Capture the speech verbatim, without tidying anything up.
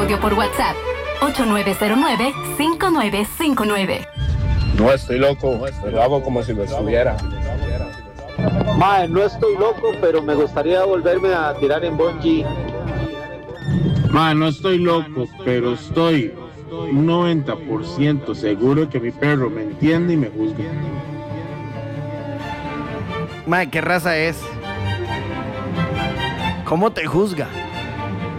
audio por WhatsApp. ocho nueve cero nueve, cinco nueve cinco nueve. No estoy loco, lo hago como si lo estuviera. Mae, no estoy loco, pero me gustaría volverme a tirar en bungee. Mae, no estoy loco, pero estoy un noventa por ciento seguro que mi perro me entiende y me juzga. Mae, ¿qué raza es? ¿Cómo te juzga?